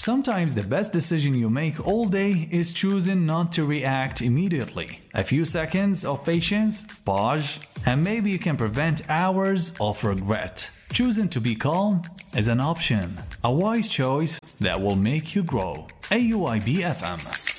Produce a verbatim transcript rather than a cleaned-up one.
Sometimes the best decision you make all day is choosing not to react immediately. A few seconds of patience, pause, and maybe you can prevent hours of regret. Choosing to be calm is an option, a wise choice that will make you grow. A U I B F M.